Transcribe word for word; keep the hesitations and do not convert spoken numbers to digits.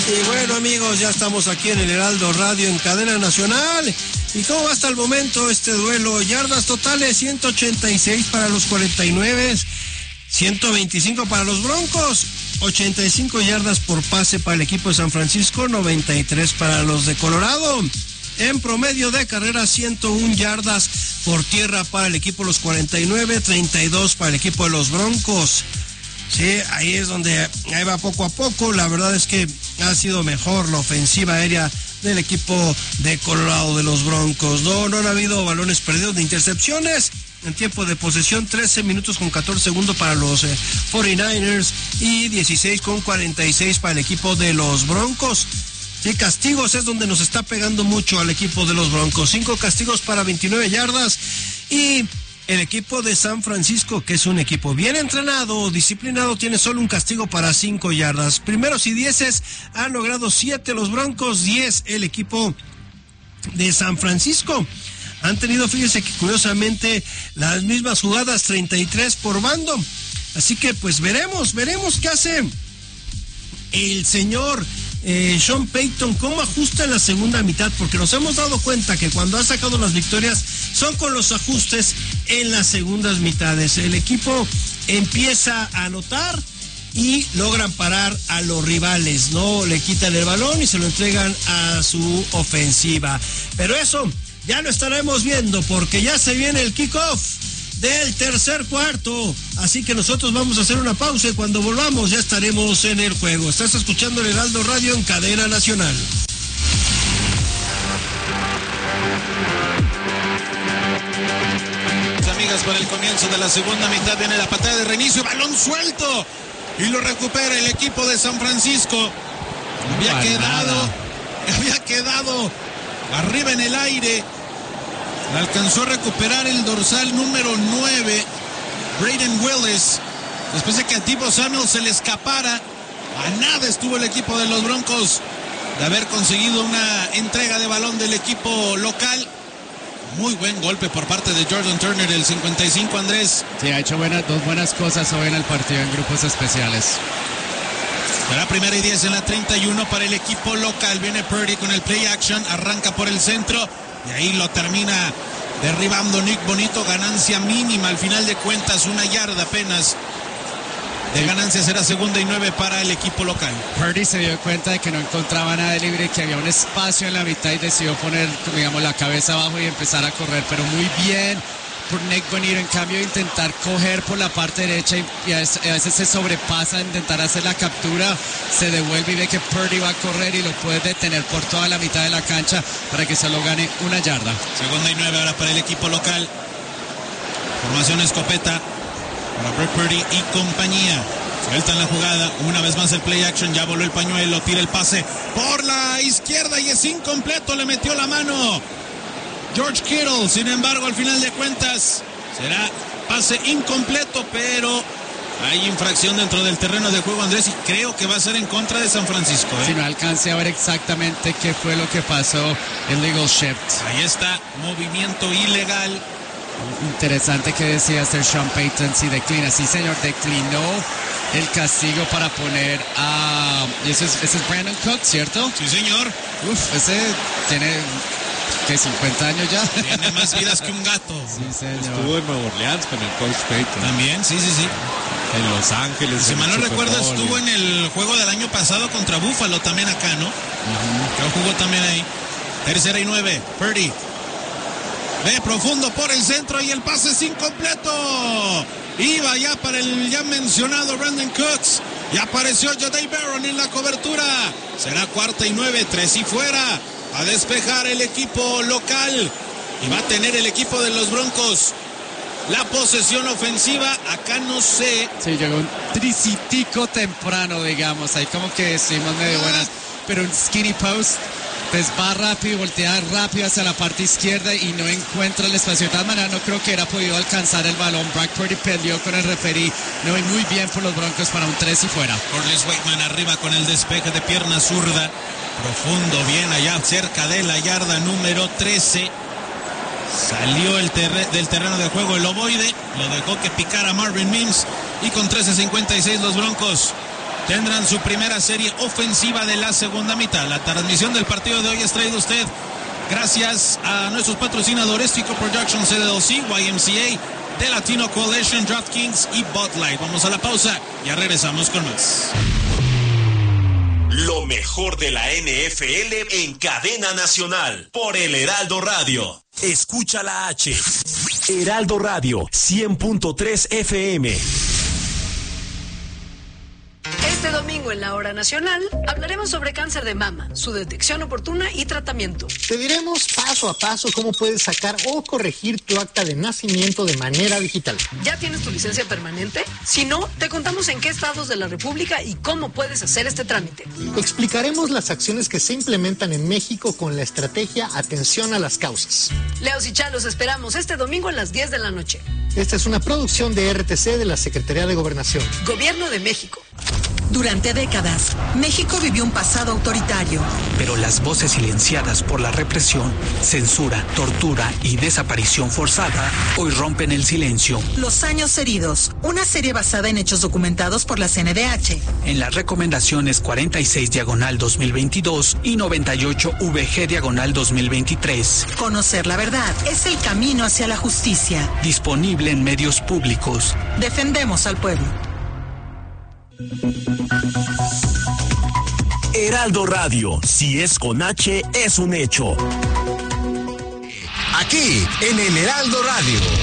Y bueno, amigos, ya estamos aquí en el Heraldo Radio en cadena nacional. ¿Y cómo va hasta el momento este duelo? Yardas totales, ciento ochenta y seis para los cuarenta y nueve, ciento veinticinco para los Broncos, ochenta y cinco yardas por pase para el equipo de San Francisco, noventa y tres para los de Colorado. En promedio de carrera, ciento una yardas por tierra para el equipo de los cuarenta y nueve, treinta y dos para el equipo de los Broncos. Sí, ahí es donde ahí va poco a poco. La verdad es que ha sido mejor la ofensiva aérea del equipo de Colorado, de los Broncos. No, no han habido balones perdidos ni intercepciones. En tiempo de posesión, trece minutos con catorce segundos para los eh, cuarenta y nueve ers y dieciséis con cuarenta y seis para el equipo de los Broncos. Sí, castigos es donde nos está pegando mucho al equipo de los Broncos. Cinco castigos para veintinueve yardas. Y el equipo de San Francisco, que es un equipo bien entrenado, disciplinado, tiene solo un castigo para cinco yardas. Primeros y dieces han logrado siete los Broncos, diez el equipo de San Francisco. Han tenido, fíjense que curiosamente, las mismas jugadas, treinta y tres por bando. Así que pues veremos, veremos qué hace el señor eh, Sean Payton, cómo ajusta en la segunda mitad, porque nos hemos dado cuenta que cuando ha sacado las victorias son con los ajustes en las segundas mitades. El equipo empieza a anotar y logran parar a los rivales, no le quitan el balón y se lo entregan a su ofensiva. Pero eso ya lo estaremos viendo, porque ya se viene el kickoff del tercer cuarto, así que nosotros vamos a hacer una pausa y cuando volvamos ya estaremos en el juego. Estás escuchando el Heraldo Radio en cadena nacional. Amigas, para el comienzo de la segunda mitad viene la patada de reinicio, balón suelto y lo recupera el equipo de San Francisco. Había no quedado, había quedado arriba en el aire. Alcanzó a recuperar el dorsal número nueve, Brayden Willis, después de que a Deebo Samuel se le escapara. A nada estuvo el equipo de los Broncos de haber conseguido una entrega de balón del equipo local. Muy buen golpe por parte de Jordan Turner, el cincuenta y cinco, Andrés. Sí, ha hecho buenas, dos buenas cosas hoy en el partido en grupos especiales. Será primera y diez en la treinta y uno para el equipo local. Viene Purdy con el play action, arranca por el centro y ahí lo termina derribando Nick Bonito. Ganancia mínima al final de cuentas, una yarda apenas de ganancia. Será segunda y nueve para el equipo local. Purdy se dio cuenta de que no encontraba nada de libre, que había un espacio en la mitad y decidió poner, digamos, la cabeza abajo y empezar a correr, pero muy bien por Nick Bonito. En cambio, intentar coger por la parte derecha y, y a, veces, a veces se sobrepasa a intentar hacer la captura, se devuelve y ve que Purdy va a correr y lo puede detener por toda la mitad de la cancha para que solo gane una yarda. Segunda y nueve ahora para el equipo local. Formación escopeta para Brock Purdy y compañía. Sueltan la jugada, una vez más el play action, ya voló el pañuelo, tira el pase por la izquierda y es incompleto, le metió la mano George Kittle. Sin embargo, al final de cuentas será pase incompleto, pero hay infracción dentro del terreno de juego, Andrés, y creo que va a ser en contra de San Francisco, ¿eh? Si no alcancé a ver exactamente qué fue lo que pasó, el legal shift. Ahí está, movimiento ilegal. Interesante que decía hacer Sean Payton, si declina, sí señor, declinó el castigo para poner a... Ese es, ese es Brandon Cook, ¿cierto? Sí señor. Uf, ese tiene... ¿Qué, cincuenta años ya? Tiene más vidas que un gato. Sí, señor. Estuvo en Nueva Orleans con el coach Payton. También, sí, sí, sí. En Los Ángeles. Si mal no recuerdo, estuvo en el juego del año pasado contra Buffalo también acá, ¿no? Uh-huh. Creo que jugó también ahí. Tercera y nueve, Purdy. Ve profundo por el centro y el pase es incompleto. Iba ya para el ya mencionado Brandon Cooks. Y apareció Jahdae Barron en la cobertura. Será cuarta y nueve, tres y fuera. A despejar el equipo local. Y va a tener el equipo de los Broncos la posesión ofensiva. Acá no sé. Sí, llegó un tricitico temprano, digamos. Ahí como que estuvimos medio buenas. Pero un skinny post. Pues va rápido, voltea rápido hacia la parte izquierda y no encuentra el espacio. De tal manera no creo que hubiera podido alcanzar el balón. Brock Purdy peleó con el referí. No, y muy bien por los Broncos para un tres y fuera. Corliss Wakeman arriba con el despeje de pierna zurda. Profundo, bien allá cerca de la yarda número trece. Salió el terre- del terreno de juego el ovoide. Lo dejó que picara Marvin Mims. Y con trece cincuenta y seis los Broncos tendrán su primera serie ofensiva de la segunda mitad. La transmisión del partido de hoy es traído a usted gracias a nuestros patrocinadores Tico Productions L L C, Y M C A, The Latino Coalition, DraftKings y Bud Light. Vamos a la pausa, ya regresamos con más. Lo mejor de la N F L en cadena nacional por el Heraldo Radio. Escucha la H. Heraldo Radio cien punto tres F M. Este domingo en la Hora Nacional hablaremos sobre cáncer de mama, su detección oportuna y tratamiento. Te diremos paso a paso cómo puedes sacar o corregir tu acta de nacimiento de manera digital. ¿Ya tienes tu licencia permanente? Si no, te contamos en qué estados de la República y cómo puedes hacer este trámite. Explicaremos las acciones que se implementan en México con la estrategia Atención a las Causas. Leos y Chá, los esperamos este domingo a las diez de la noche. Esta es una producción de R T C de la Secretaría de Gobernación. Gobierno de México. Durante décadas, México vivió un pasado autoritario. Pero las voces silenciadas por la represión, censura, tortura y desaparición forzada hoy rompen el silencio. Los años heridos, una serie basada en hechos documentados por la C N D H. En las recomendaciones cuarenta y seis diagonal dos mil veintidós y noventa y ocho V G diagonal dos mil veintitrés. Conocer la verdad es el camino hacia la justicia. Disponible en medios públicos. Defendemos al pueblo. Heraldo Radio, si es con H, es un hecho. Aquí, en el Heraldo Radio.